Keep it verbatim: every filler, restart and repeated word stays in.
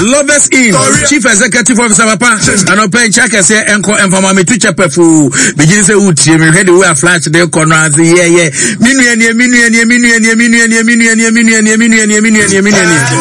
Lovers in Chief Executive Officer Papa and open check as here enko enfama me to chepefu begin say utie me hwe de we flash de corner as yeah yeah minu ene minu ene minu ene minu ene minu ene minu ene minu ene minu ene minu ene